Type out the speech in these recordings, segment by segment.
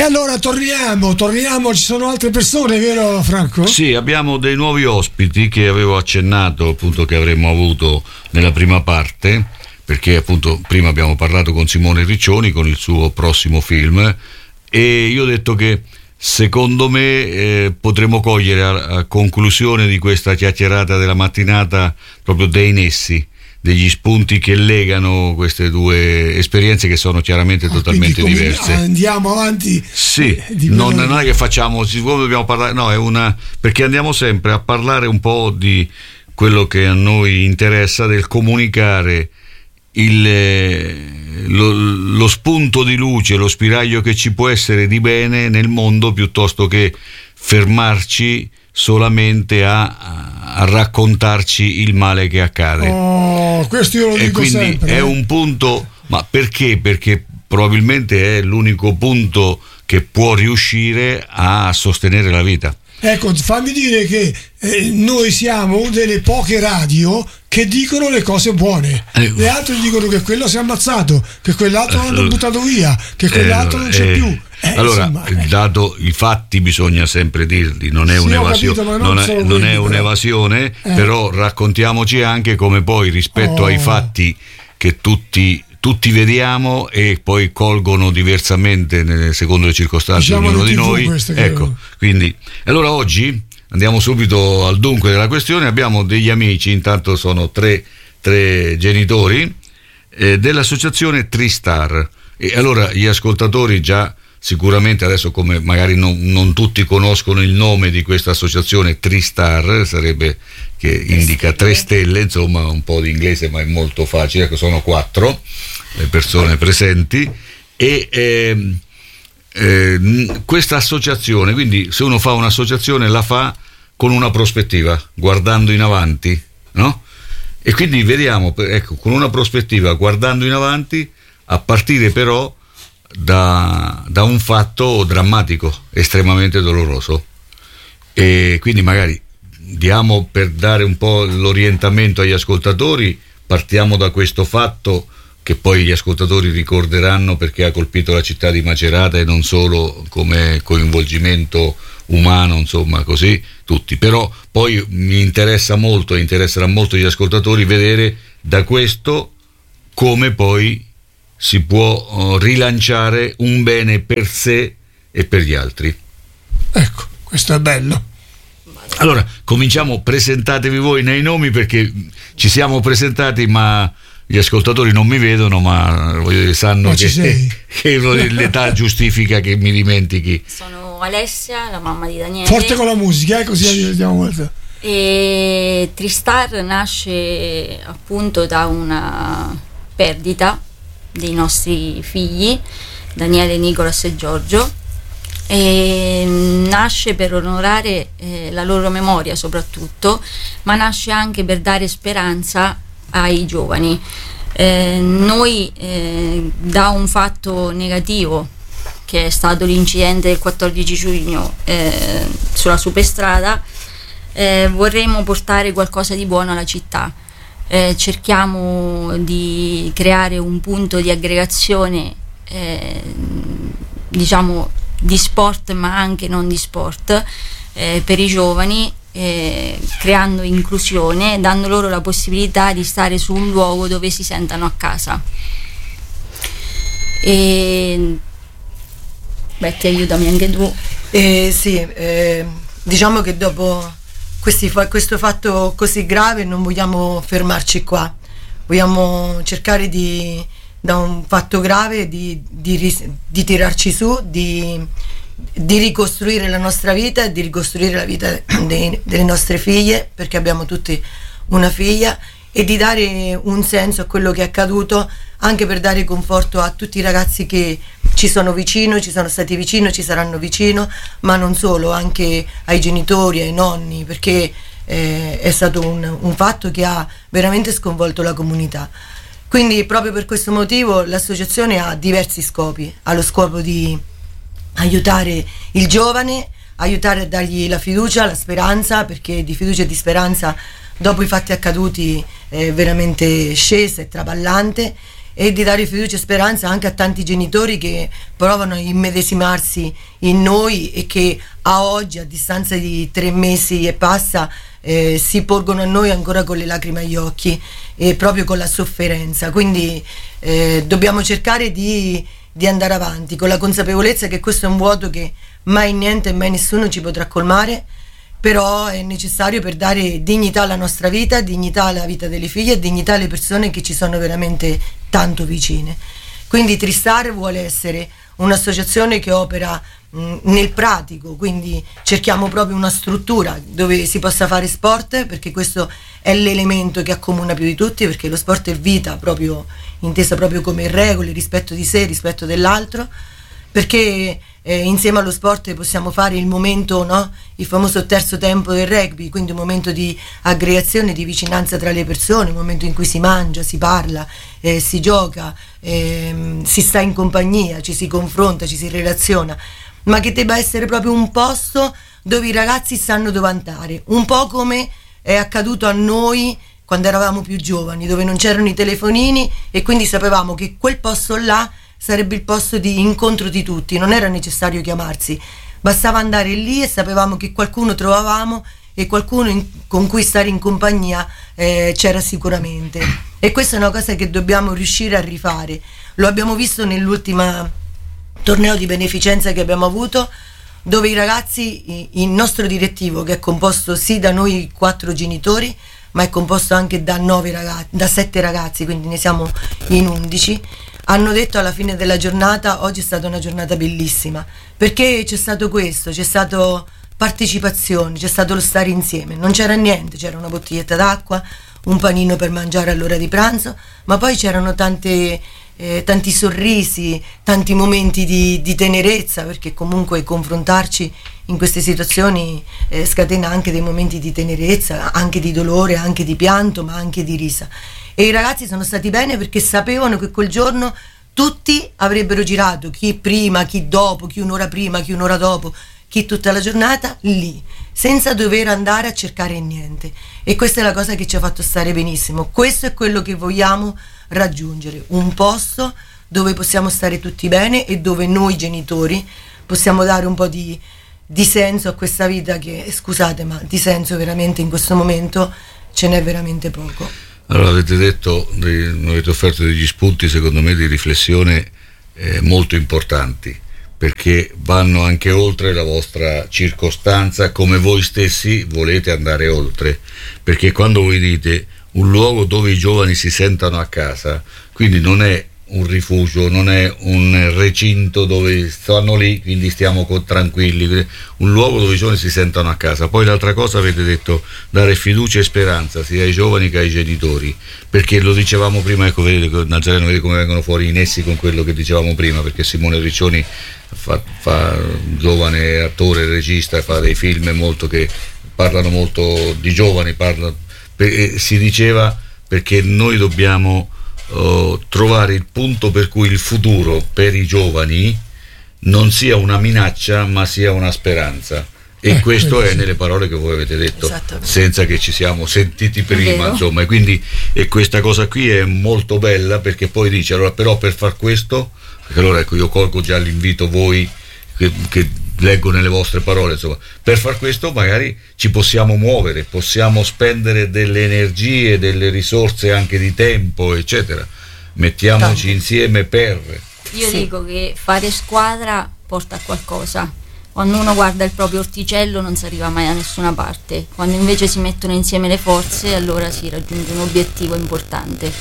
allora torniamo, ci sono altre persone, vero Franco? Sì, abbiamo dei nuovi ospiti che avevo accennato appunto che avremmo avuto nella prima parte, perché appunto prima abbiamo parlato con Simone Riccioni con il suo prossimo film, e io ho detto che secondo me potremo cogliere a conclusione di questa chiacchierata della mattinata proprio dei nessi, degli spunti che legano queste due esperienze che sono chiaramente totalmente diverse. Andiamo avanti. Sì, non è che facciamo, siccome dobbiamo parlare, no, perché andiamo sempre a parlare un po' di quello che a noi interessa, del comunicare lo spunto di luce, lo spiraglio che ci può essere di bene nel mondo, piuttosto che fermarci solamente a raccontarci il male che accade. Questo io lo dico quindi sempre. È un punto, ma perché? Perché probabilmente è l'unico punto che può riuscire a sostenere la vita. Ecco, fammi dire che noi siamo una delle poche radio che dicono le cose buone. Le altre dicono che quello si è ammazzato, che quell'altro l'hanno buttato via, che quell'altro non c'è più. Allora, dato i fatti bisogna sempre dirli, non è un'evasione, non è un'evasione, però raccontiamoci anche come poi rispetto ai fatti che tutti vediamo e poi colgono diversamente secondo le circostanze di ognuno di noi. Ecco, quindi allora oggi andiamo subito al dunque della questione. Abbiamo degli amici, intanto sono tre genitori dell'associazione Tristar, e allora gli ascoltatori già sicuramente adesso, come magari non tutti conoscono il nome di questa associazione Tristar, sarebbe che indica 3 stelle, insomma un po' di inglese ma è molto facile, ecco, sono 4 le persone presenti, e questa associazione, quindi se uno fa un'associazione la fa con una prospettiva, guardando in avanti, no? E quindi vediamo, ecco, con una prospettiva guardando in avanti, a partire però da un fatto drammatico, estremamente doloroso, e quindi magari diamo, per dare un po' l'orientamento agli ascoltatori, partiamo da questo fatto che poi gli ascoltatori ricorderanno perché ha colpito la città di Macerata e non solo come coinvolgimento umano, insomma così tutti, però poi mi interesserà molto gli ascoltatori vedere da questo come poi si può rilanciare un bene per sé e per gli altri. Ecco, questo è bello. Allora, cominciamo, presentatevi voi nei nomi, perché ci siamo presentati ma gli ascoltatori non mi vedono, ma sanno che l'età giustifica che mi dimentichi. Sono Alessia, la mamma di Daniele. Forte con la musica, così aiutiamo molto. E Tristar nasce appunto da una perdita dei nostri figli, Daniele, Nicolas e Giorgio, e nasce per onorare la loro memoria soprattutto, ma nasce anche per dare speranza ai giovani. Noi da un fatto negativo che è stato l'incidente del 14 giugno sulla superstrada, vorremmo portare qualcosa di buono alla città. Cerchiamo di creare un punto di aggregazione, diciamo di sport ma anche non di sport, per i giovani, creando inclusione, dando loro la possibilità di stare su un luogo dove si sentano a casa. Betty, aiutami anche tu. Diciamo che dopo questo fatto così grave non vogliamo fermarci qua, vogliamo cercare da un fatto grave di tirarci su, di ricostruire la nostra vita e di ricostruire la vita delle nostre figlie, perché abbiamo tutti una figlia, e di dare un senso a quello che è accaduto, anche per dare conforto a tutti i ragazzi che ci sono vicino, ci sono stati vicino, ci saranno vicino, ma non solo, anche ai genitori, ai nonni, perché è stato un fatto che ha veramente sconvolto la comunità. Quindi proprio per questo motivo l'associazione ha diversi scopi. Ha lo scopo di aiutare il giovane, aiutare a dargli la fiducia, la speranza, perché di fiducia e di speranza dopo i fatti accaduti è veramente scesa, è traballante, e di dare fiducia e speranza anche a tanti genitori che provano a immedesimarsi in noi e che a oggi, a distanza di 3 mesi e passa, si porgono a noi ancora con le lacrime agli occhi e proprio con la sofferenza. Quindi dobbiamo cercare di andare avanti con la consapevolezza che questo è un vuoto che mai niente e mai nessuno ci potrà colmare, però è necessario per dare dignità alla nostra vita, dignità alla vita delle figlie e dignità alle persone che ci sono veramente tanto vicine. Quindi Tristar vuole essere un'associazione che opera nel pratico, quindi cerchiamo proprio una struttura dove si possa fare sport, perché questo è l'elemento che accomuna più di tutti, perché lo sport è vita, proprio intesa proprio come regole, rispetto di sé, rispetto dell'altro, perché insieme allo sport possiamo fare il momento, no? Il famoso terzo tempo del rugby, quindi un momento di aggregazione, di vicinanza tra le persone, un momento in cui si mangia, si parla, si gioca, si sta in compagnia, ci si confronta, ci si relaziona, ma che debba essere proprio un posto dove i ragazzi sanno dove andare, un po' come è accaduto a noi quando eravamo più giovani, dove non c'erano i telefonini e quindi sapevamo che quel posto là sarebbe il posto di incontro di tutti, non era necessario chiamarsi, bastava andare lì e sapevamo che qualcuno trovavamo e qualcuno con cui stare in compagnia c'era sicuramente. E questa è una cosa che dobbiamo riuscire a rifare. Lo abbiamo visto nell'ultima torneo di beneficenza che abbiamo avuto, dove i ragazzi, il nostro direttivo, che è composto sì da noi 4 genitori, ma è composto anche da 7 ragazzi, quindi ne siamo in 11, hanno detto alla fine della giornata: oggi è stata una giornata bellissima, perché c'è stato questo, c'è stato partecipazione, c'è stato lo stare insieme, non c'era niente, c'era una bottiglietta d'acqua, un panino per mangiare all'ora di pranzo, ma poi c'erano tanti sorrisi, tanti momenti di tenerezza, perché comunque confrontarci in queste situazioni scatena anche dei momenti di tenerezza, anche di dolore, anche di pianto, ma anche di risa. E i ragazzi sono stati bene perché sapevano che quel giorno tutti avrebbero girato, chi prima, chi dopo, chi un'ora prima, chi un'ora dopo, chi tutta la giornata lì, senza dover andare a cercare niente. E questa è la cosa che ci ha fatto stare benissimo. Questo è quello che vogliamo raggiungere, un posto dove possiamo stare tutti bene e dove noi genitori possiamo dare un po' di senso a questa vita che, scusate, ma di senso veramente in questo momento ce n'è veramente poco. Allora, avete offerto degli spunti secondo me di riflessione molto importanti, perché vanno anche oltre la vostra circostanza, come voi stessi volete andare oltre, perché quando voi dite un luogo dove i giovani si sentano a casa, quindi non è un rifugio, non è un recinto dove stanno lì, quindi stiamo tranquilli, un luogo dove i giovani si sentono a casa. Poi l'altra cosa avete detto, dare fiducia e speranza sia ai giovani che ai genitori, perché lo dicevamo prima, ecco, vedete Nazareno, vedi come vengono fuori i nessi con quello che dicevamo prima, perché Simone Riccioni fa giovane attore, regista, fa dei film molto che parlano molto di giovani, si diceva, perché noi dobbiamo trovare il punto per cui il futuro per i giovani non sia una minaccia ma sia una speranza, e questo è nelle parole che voi avete detto senza che ci siamo sentiti prima, insomma, e questa cosa qui è molto bella, perché poi dice allora però per far questo, perché allora ecco io colgo già l'invito voi che leggo nelle vostre parole, insomma, per far questo magari ci possiamo muovere, possiamo spendere delle energie, delle risorse anche di tempo, eccetera, mettiamoci insieme Io dico che fare squadra porta a qualcosa. Quando uno guarda il proprio orticello non si arriva mai da nessuna parte, quando invece si mettono insieme le forze allora si raggiunge un obiettivo importante.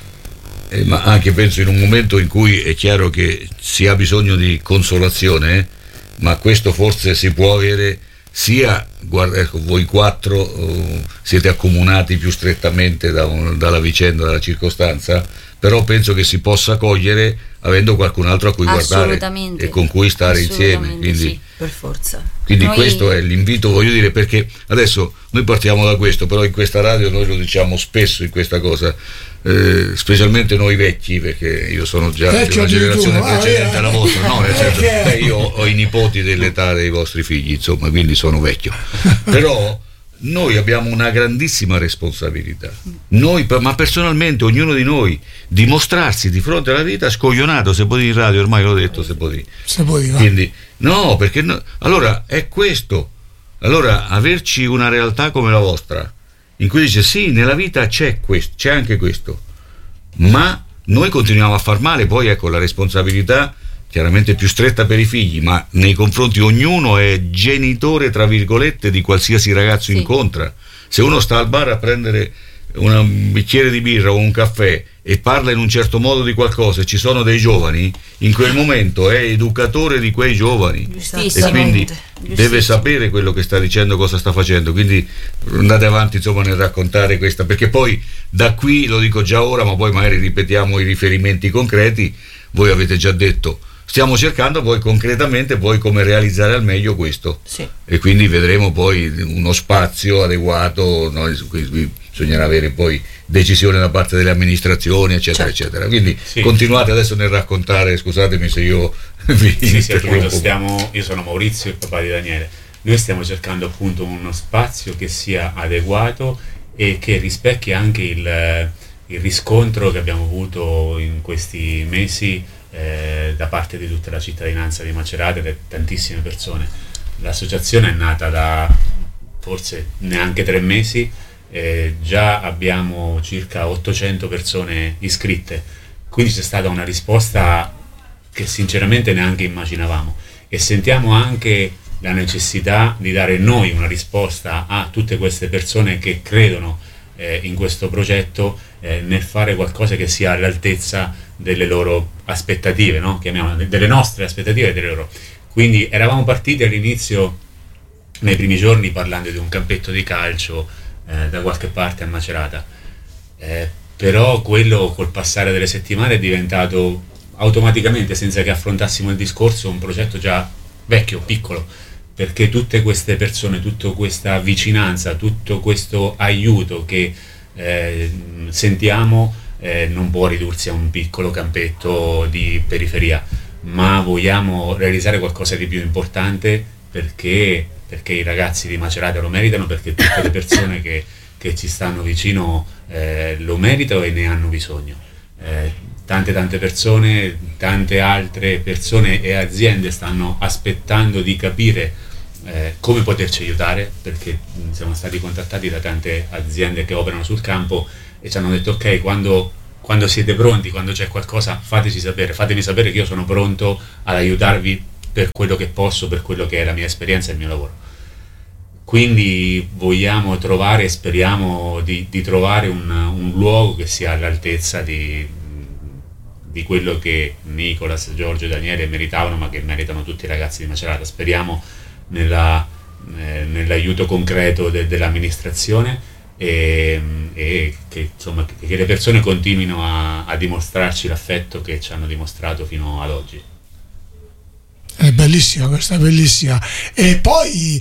Ma anche penso in un momento in cui è chiaro che si ha bisogno di consolazione, ma questo forse si può avere sia, ecco, voi 4 siete accomunati più strettamente dalla vicenda, dalla circostanza, però penso che si possa cogliere avendo qualcun altro a cui guardare e con cui stare insieme, quindi sì, per forza. Quindi questo è l'invito, voglio dire, perché adesso noi partiamo da questo, però in questa radio noi lo diciamo spesso in questa cosa, specialmente noi vecchi, perché io sono già di una generazione precedente alla vostra, no, nel senso, io ho i nipoti dell'età dei vostri figli, insomma, quindi sono vecchio, però noi abbiamo una grandissima responsabilità, noi, ma personalmente ognuno di noi, dimostrarsi di fronte alla vita scoglionato, se può dire in radio, ormai l'ho detto, se può dire. Quindi no, perché allora è questo, allora averci una realtà come la vostra in cui dice sì, nella vita c'è questo, c'è anche questo, ma noi continuiamo a far male. Poi ecco, la responsabilità chiaramente più stretta per i figli, ma nei confronti ognuno è genitore tra virgolette di qualsiasi ragazzo incontra. Se uno sta al bar a prendere un bicchiere di birra o un caffè e parla in un certo modo di qualcosa e ci sono dei giovani, in quel momento è educatore di quei giovani e quindi deve sapere quello che sta dicendo, cosa sta facendo. Quindi andate avanti insomma nel raccontare questa, perché poi da qui, lo dico già ora, ma poi magari ripetiamo i riferimenti concreti. Voi avete già detto, stiamo cercando poi concretamente poi come realizzare al meglio questo, e quindi vedremo poi uno spazio adeguato, no? Qui bisognerà avere poi decisione da parte delle amministrazioni, eccetera, eccetera. Quindi continuate adesso nel raccontare, scusatemi se io vi interrompo. Io sono Maurizio, il papà di Daniele. Noi stiamo cercando appunto uno spazio che sia adeguato e che rispecchi anche il riscontro che abbiamo avuto in questi mesi da parte di tutta la cittadinanza di Macerata e da tantissime persone. L'associazione è nata da forse neanche 3 mesi, già abbiamo circa 800 persone iscritte, quindi c'è stata una risposta che sinceramente neanche immaginavamo, e sentiamo anche la necessità di dare noi una risposta a tutte queste persone che credono in questo progetto, nel fare qualcosa che sia all'altezza delle loro aspettative, no? Chiamiamole, delle nostre aspettative e delle loro. Quindi eravamo partiti all'inizio, nei primi giorni, parlando di un campetto di calcio da qualche parte a Macerata, però quello col passare delle settimane è diventato automaticamente, senza che affrontassimo il discorso, un progetto già vecchio, piccolo, perché tutte queste persone, tutta questa vicinanza, tutto questo aiuto che sentiamo non può ridursi a un piccolo campetto di periferia, ma vogliamo realizzare qualcosa di più importante, perché i ragazzi di Macerata lo meritano, perché tutte le persone che ci stanno vicino lo meritano e ne hanno bisogno. Tante persone, tante altre persone e aziende stanno aspettando di capire come poterci aiutare, perché siamo stati contattati da tante aziende che operano sul campo e ci hanno detto ok, quando siete pronti, quando c'è qualcosa, fatemi sapere che io sono pronto ad aiutarvi per quello che posso, per quello che è la mia esperienza e il mio lavoro. Quindi vogliamo trovare e speriamo di trovare un luogo che sia all'altezza di quello che Nicolas, Giorgio e Daniele meritavano, ma che meritano tutti i ragazzi di Macerata. Speriamo nell'aiuto concreto dell'amministrazione e che insomma che le persone continuino a dimostrarci l'affetto che ci hanno dimostrato fino ad oggi. È bellissima, questa è bellissima. E poi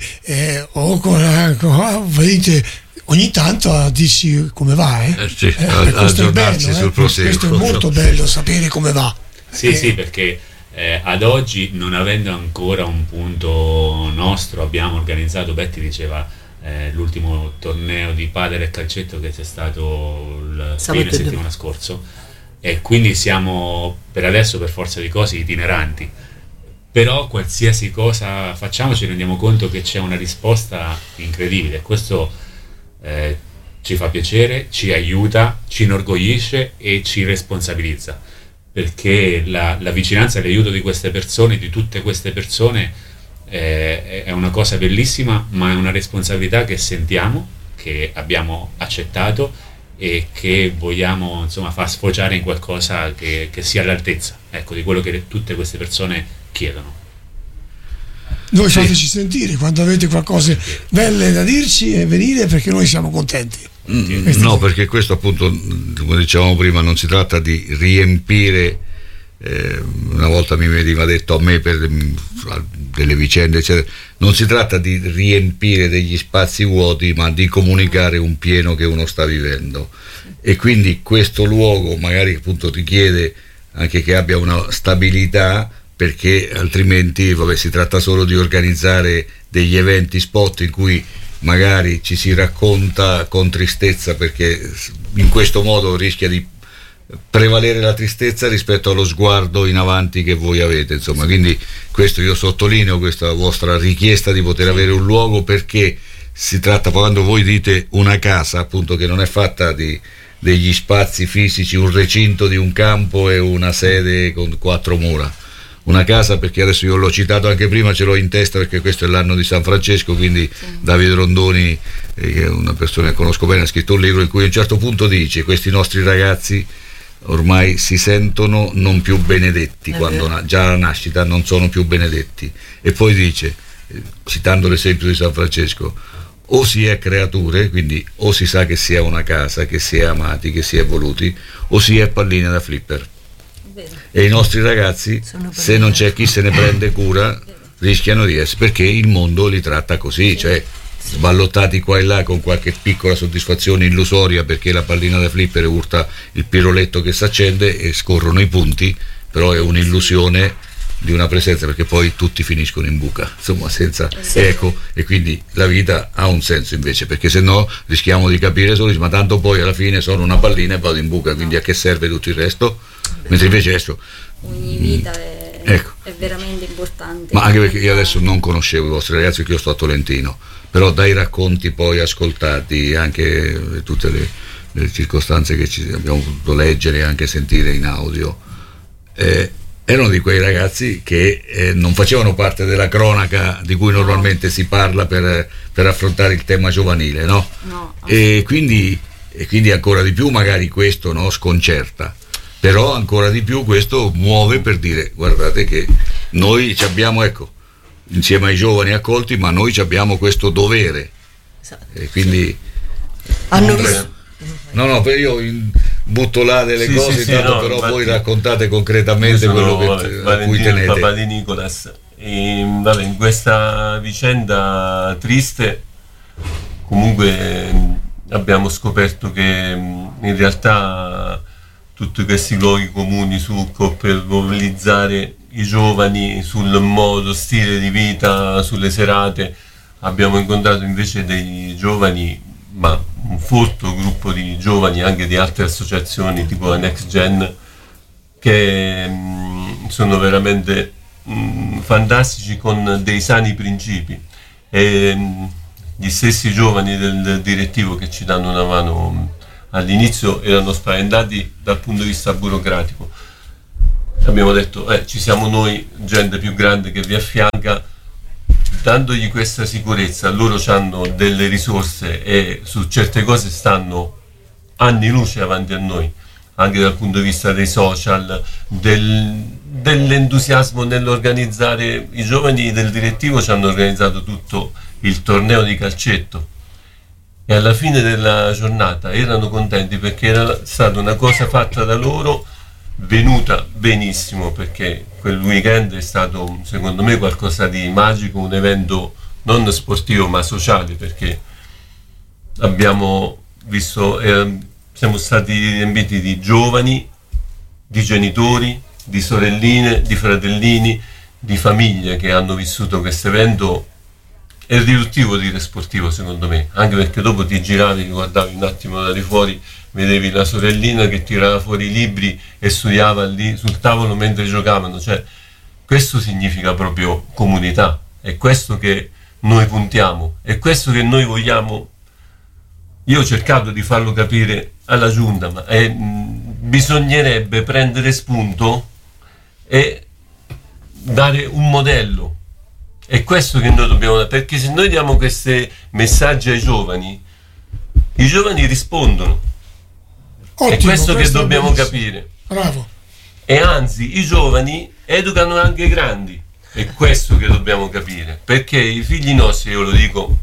vedete, ogni tanto dici come va, sì, questo è bello, sul proseguo. Questo è molto bello, sapere come va. Sì, perché ad oggi, non avendo ancora un punto nostro, abbiamo organizzato, Betty diceva, l'ultimo torneo di padel e calcetto che c'è stato il fine settimana scorso, e quindi siamo per adesso, per forza di cose, itineranti. Però qualsiasi cosa facciamo ci rendiamo conto che c'è una risposta incredibile. Questo ci fa piacere, ci aiuta, ci inorgoglisce e ci responsabilizza, perché la vicinanza e l'aiuto di queste persone, di tutte queste persone, è una cosa bellissima, ma è una responsabilità che sentiamo, che abbiamo accettato e che vogliamo insomma far sfociare in qualcosa che sia all'altezza, ecco, di quello che tutte queste persone chiedono. Noi fateci sentire quando avete qualcosa belle da dirci e venire, perché noi siamo contenti. No, perché questo appunto, come dicevamo prima, non si tratta di riempire. Una volta mi veniva detto a me per delle vicende eccetera, non si tratta di riempire degli spazi vuoti, ma di comunicare un pieno che uno sta vivendo, e quindi questo luogo magari appunto richiede anche che abbia una stabilità, perché altrimenti si tratta solo di organizzare degli eventi spot in cui magari ci si racconta con tristezza, perché in questo modo rischia di prevalere la tristezza rispetto allo sguardo in avanti che voi avete, insomma. Quindi questo io sottolineo, questa vostra richiesta di poter avere un luogo, perché si tratta, quando voi dite una casa, appunto, che non è fatta degli spazi fisici, un recinto di un campo e una sede con 4 mura. Una casa, perché adesso io l'ho citato anche prima, ce l'ho in testa perché questo è l'anno di San Francesco, quindi Davide Rondoni, che è una persona che conosco bene, ha scritto un libro in cui a un certo punto dice: questi nostri ragazzi ormai si sentono non più benedetti, quando già alla nascita non sono più benedetti. E poi dice, citando l'esempio di San Francesco, o si è creature, quindi o si sa che si è una casa, che si è amati, che si è voluti, o si è palline da flipper. E i nostri ragazzi, se non c'è chi se ne prende cura, rischiano di essere, perché il mondo li tratta così, cioè sballottati qua e là con qualche piccola soddisfazione illusoria, perché la pallina da flipper urta il piroletto che si accende e scorrono i punti, però è un'illusione di una presenza, perché poi tutti finiscono in buca, insomma, senza eco, e quindi la vita ha un senso invece, perché se no rischiamo di capire solo, ma tanto poi alla fine sono una pallina e vado in buca, quindi a che serve tutto il resto? Mentre invece adesso ogni vita è veramente importante. Ma anche perché io adesso non conoscevo i vostri ragazzi, perché io sto a Tolentino, però dai racconti poi ascoltati, anche tutte le circostanze che ci abbiamo potuto leggere e anche sentire in audio, erano di quei ragazzi che non facevano parte della cronaca di cui normalmente si parla per affrontare il tema giovanile, no? E quindi ancora di più magari questo, no, sconcerta, però ancora di più questo muove per dire: guardate che noi ci abbiamo, ecco, insieme ai giovani accolti, ma noi ci abbiamo questo dovere. E quindi hanno visto. No, io butto là delle cose, tanto però voi raccontate concretamente quello che a cui tenete. Il papà di Nicolas. In questa vicenda triste comunque abbiamo scoperto che in realtà tutti questi luoghi comuni per mobilizzare i giovani sul modo, stile di vita, sulle serate, abbiamo incontrato invece dei giovani, ma un folto gruppo di giovani anche di altre associazioni tipo la Next Gen, che sono veramente fantastici, con dei sani principi, e gli stessi giovani del direttivo che ci danno una mano all'inizio erano spaventati dal punto di vista burocratico. Abbiamo detto ci siamo noi, gente più grande che vi affianca, dandogli questa sicurezza. Loro hanno delle risorse e su certe cose stanno anni luce avanti a noi, anche dal punto di vista dei social, dell'entusiasmo nell'organizzare. I giovani del direttivo ci hanno organizzato tutto il torneo di calcetto e alla fine della giornata erano contenti perché era stata una cosa fatta da loro, venuta benissimo, perché quel weekend è stato secondo me qualcosa di magico, un evento non sportivo ma sociale, perché abbiamo visto, siamo stati riempiti di giovani, di genitori, di sorelline, di fratellini, di famiglie che hanno vissuto questo evento. È riduttivo dire sportivo secondo me, anche perché dopo ti giravi, guardavi un attimo da di fuori, vedevi la sorellina che tirava fuori i libri e studiava lì sul tavolo mentre giocavano. Cioè, questo significa proprio comunità, è questo che noi puntiamo, è questo che noi vogliamo. Io ho cercato di farlo capire alla giunta, ma bisognerebbe prendere spunto e dare un modello. È questo che noi dobbiamo dare, perché se noi diamo questi messaggi ai giovani, i giovani rispondono. Ottimo, è questo che dobbiamo capire. Bravo. E anzi, i giovani educano anche i grandi. È questo che dobbiamo capire, perché i figli nostri, io lo dico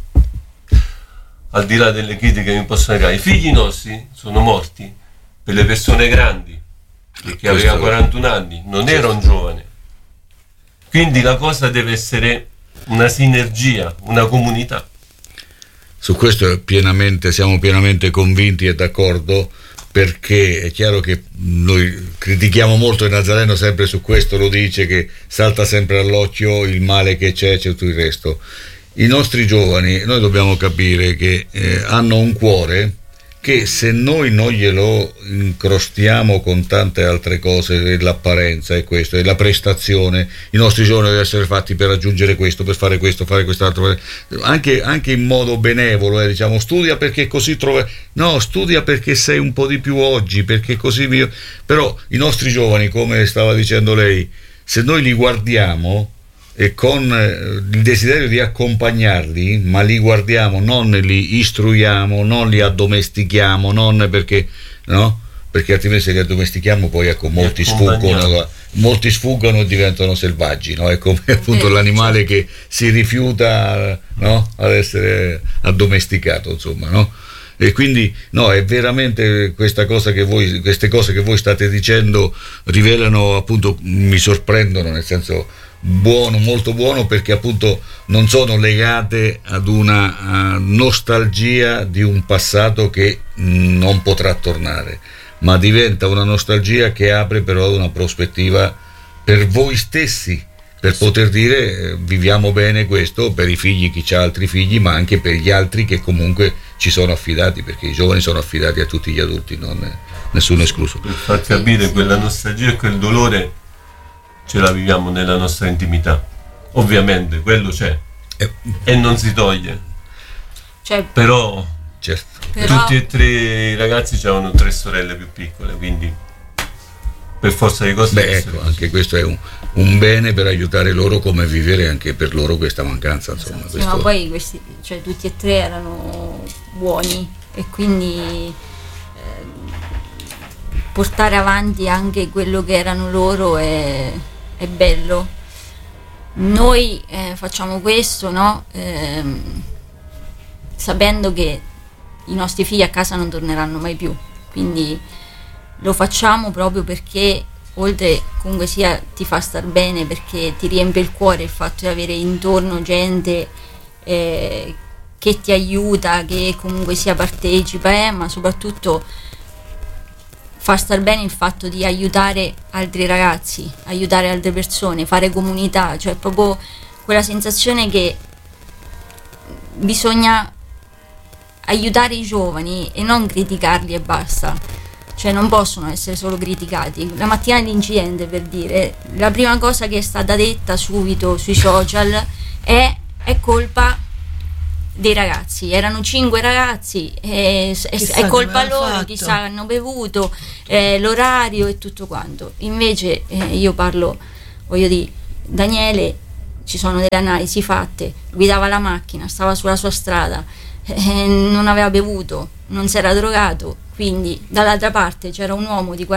al di là delle critiche che mi possono arrivare, i figli nostri sono morti per le persone grandi, perché aveva 41 anni, non era un giovane. Quindi la cosa deve essere una sinergia, una comunità. Su questo siamo pienamente convinti e d'accordo, perché è chiaro che noi critichiamo molto il Nazareno, sempre su questo lo dice, che salta sempre all'occhio il male che c'è tutto il resto. i nostri giovani, noi dobbiamo capire che hanno un cuore che se noi non glielo incrostiamo con tante altre cose, l'apparenza e questo, e la prestazione, i nostri giorni devono essere fatti per raggiungere questo, per fare questo, fare quest'altro, anche in modo benevolo, diciamo, studia perché così no, studia perché sei un po' di più oggi, perché così però i nostri giovani, come stava dicendo lei, se noi li guardiamo e con il desiderio di accompagnarli, ma li guardiamo, non li istruiamo, non li addomestichiamo, non perché altrimenti se li addomestichiamo poi molti sfuggono e diventano selvaggi, no? È come appunto l'animale che si rifiuta, no? Ad essere addomesticato, insomma, no? E quindi è veramente queste cose che voi state dicendo rivelano, appunto, mi sorprendono, nel senso buono, molto buono, perché appunto non sono legate ad una nostalgia di un passato che non potrà tornare, ma diventa una nostalgia che apre però una prospettiva per voi stessi, per poter dire viviamo bene questo per i figli, chi ha altri figli, ma anche per gli altri che comunque ci sono affidati, perché i giovani sono affidati a tutti gli adulti, nessuno escluso. Per far capire quella nostalgia e quel dolore ce la viviamo nella nostra intimità, ovviamente quello c'è e non si toglie, però tutti e tre i ragazzi avevano 3 sorelle più piccole, quindi per forza di cose ecco, anche questo è un bene per aiutare loro come vivere anche per loro questa mancanza, insomma. Sì, ma poi questi, tutti e 3 erano buoni e quindi portare avanti anche quello che erano loro è bello. Noi facciamo questo, no? Sapendo che i nostri figli a casa non torneranno mai più, quindi lo facciamo proprio perché, oltre comunque sia ti fa star bene, perché ti riempie il cuore il fatto di avere intorno gente che ti aiuta, che comunque sia partecipa, ma soprattutto fa star bene il fatto di aiutare altri ragazzi, aiutare altre persone, fare comunità, cioè proprio quella sensazione che bisogna aiutare i giovani e non criticarli e basta, cioè non possono essere solo criticati. La mattina dell'incidente, per dire, la prima cosa che è stata detta subito sui social è colpa dei ragazzi, erano 5 ragazzi, è colpa loro, chissà hanno bevuto, l'orario e tutto quanto. Invece io parlo, voglio dire, Daniele, ci sono delle analisi fatte, guidava la macchina, stava sulla sua strada, non aveva bevuto, non si era drogato, quindi dall'altra parte c'era un uomo di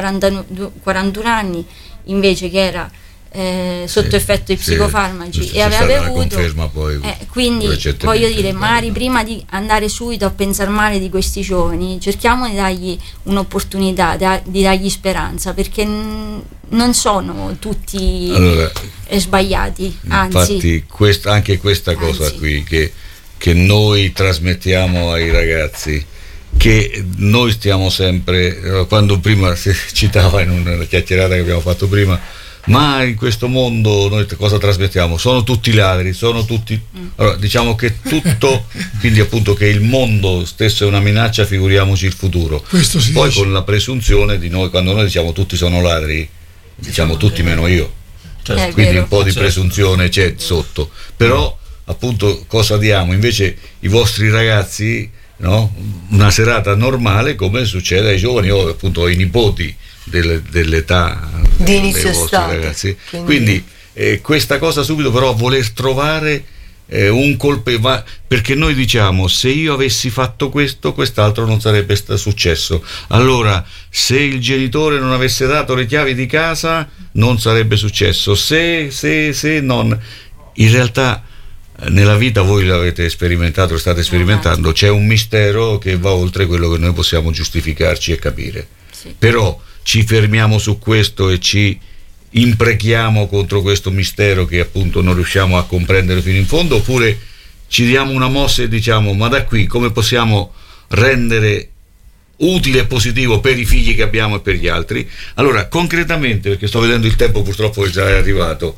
41 anni invece che era sotto effetto di psicofarmaci e aveva bevuto, poi, quindi voglio dire, magari prima di andare subito a pensare male di questi giovani cerchiamo di dargli un'opportunità, di dargli speranza, perché non sono tutti sbagliati, anzi infatti anche questa cosa qui che noi trasmettiamo ai ragazzi, che noi stiamo sempre, quando prima si citava in una chiacchierata che abbiamo fatto prima, ma in questo mondo noi cosa trasmettiamo? Sono tutti ladri, sono tutti... Allora, diciamo che tutto, quindi appunto che il mondo stesso è una minaccia, figuriamoci il futuro. Poi con la presunzione di noi, quando noi diciamo tutti sono ladri, diciamo tutti meno io. Certo. Quindi un po' di presunzione c'è sotto. Però appunto cosa diamo? Invece i vostri ragazzi, no? Una serata normale come succede ai giovani, o appunto ai nipoti dell'età di inizio estate, ragazzi. Quindi questa cosa subito, però voler trovare un colpevole, perché noi diciamo se io avessi fatto questo, quest'altro non sarebbe successo. Allora se il genitore non avesse dato le chiavi di casa non sarebbe successo, se non, in realtà nella vita voi l'avete sperimentato, lo state sperimentando, c'è un mistero che va oltre quello che noi possiamo giustificarci e capire, però ci fermiamo su questo e ci imprechiamo contro questo mistero che appunto non riusciamo a comprendere fino in fondo, oppure ci diamo una mossa e diciamo ma da qui come possiamo rendere utile e positivo per i figli che abbiamo e per gli altri. Allora concretamente, perché sto vedendo il tempo purtroppo che già è arrivato,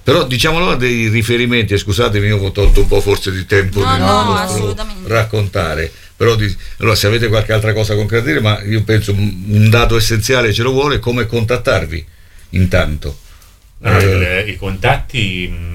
Però diciamolo dei riferimenti, scusatemi, io ho tolto un po' forse di tempo nel nostro raccontare, però allora se avete qualche altra cosa concreta da dire, ma io penso un dato essenziale ce lo vuole, come contattarvi intanto. I contatti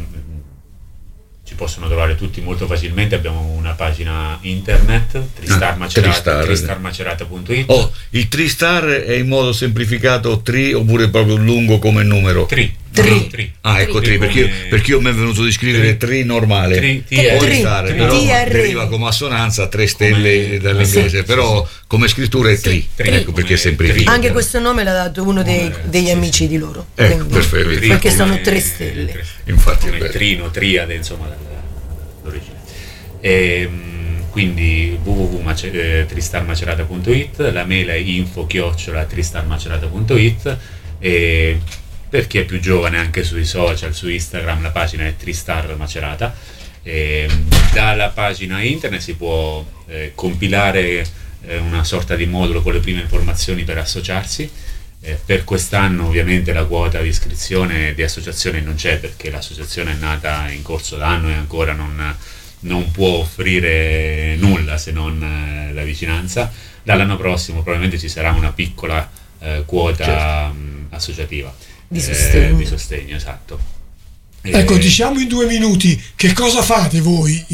ci possono trovare tutti molto facilmente. Abbiamo una pagina internet tristarmacerata.it. Il Tristar è in modo semplificato tri oppure proprio lungo come numero? Tri. Ecco, tri, perché io mi è venuto di scrivere tri normale, però deriva come assonanza 3 stelle dall'inglese, però come scrittura è tri, ecco perché è semplificato. Anche questo nome l'ha dato uno degli amici di loro, perfetto, perché sono 3 stelle. Infatti come trino, triade, insomma, l'origine. Quindi www.tristarmacerata.it, la mail è info@tristarmacerata.it, e per chi è più giovane anche sui social, su Instagram la pagina è Tristar Macerata. Dalla pagina internet si può compilare una sorta di modulo con le prime informazioni per associarsi. Per quest'anno ovviamente la quota di iscrizione e di associazione non c'è, perché l'associazione è nata in corso d'anno e ancora non può offrire nulla se non la vicinanza. Dall'anno prossimo probabilmente ci sarà una piccola quota associativa di sostegno, esatto. Ecco, diciamo in 2 minuti che cosa fate voi,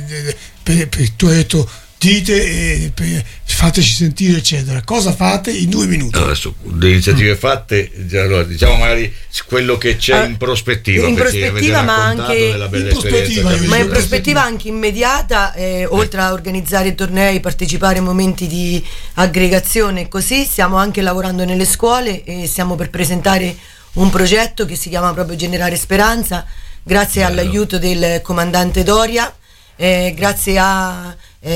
tu hai detto dite, fateci sentire eccetera, cosa fate in 2 minuti? Adesso le iniziative fatte, allora, diciamo magari quello che c'è in prospettiva, in prospettiva, ma anche in prospettiva anche immediata, oltre a organizzare tornei, partecipare a momenti di aggregazione, così stiamo anche lavorando nelle scuole e stiamo per presentare un progetto che si chiama proprio Generare Speranza, grazie all'aiuto del comandante Doria, grazie a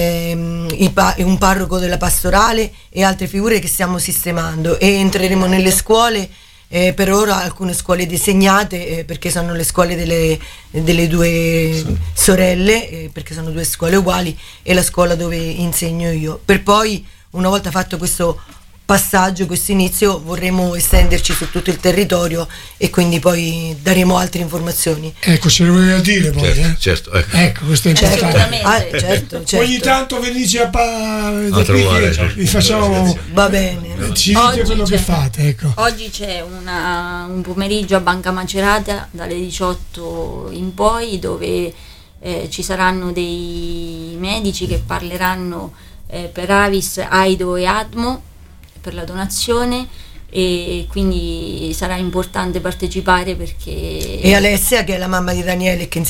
un parroco della pastorale e altre figure che stiamo sistemando, e entreremo nelle scuole, per ora alcune scuole disegnate, perché sono le scuole delle 2 sorelle, perché sono 2 scuole uguali, e la scuola dove insegno io. Per poi, una volta fatto questo passaggio, questo inizio, vorremmo estenderci su tutto il territorio e quindi poi daremo altre informazioni. Ecco, ce lo voleva dire poi, certo. Ecco, questo è importante. Certo. Ogni tanto venite a trovare, vi facciamo, va bene, ci dite quello che fate, ecco. Oggi c'è un pomeriggio a Banca Macerata dalle 18 in poi, dove ci saranno dei medici che parleranno per Avis, Aido e Admo per la donazione, e quindi sarà importante partecipare, perché e Alessia, che è la mamma di Daniele, che